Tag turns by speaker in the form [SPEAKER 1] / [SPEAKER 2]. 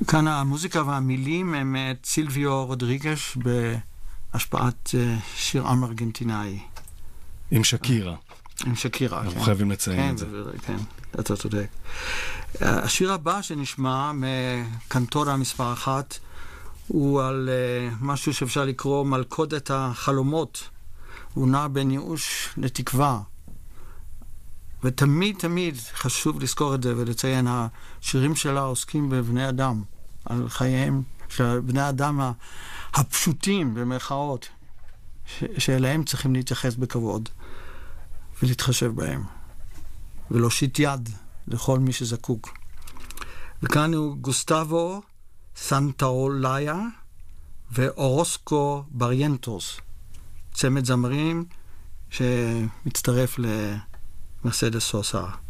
[SPEAKER 1] כאן המוזיקה והמילים הם את סילביו רודריגש בהשפעת שיר עם ארגנטינאי.
[SPEAKER 2] עם שקירה.
[SPEAKER 1] עם שקירה,
[SPEAKER 2] אנחנו חייבים לציין את זה.
[SPEAKER 1] כן, אתה צודק. השיר הבא שנשמע מקנטורה מספר 1 הוא על משהו שאפשר לקרוא מלכודת החלומות. הוא נע בין ייאוש לתקווה. ותמיד חשוב לזכור את זה ולציין, השירים שלה עוסקים בבני אדם, על חייהם של בני אדם הפשוטים במרכאות, שאליהם צריכים להתייחס בכבוד ולהתחשב בהם, ולהושיט יד לכל מי שזקוק. וכאן הוא גוסטבו סנטאוליה ואורוסקו בריינטוס, צמד זמרים שמצטרף למרסדס סוסה.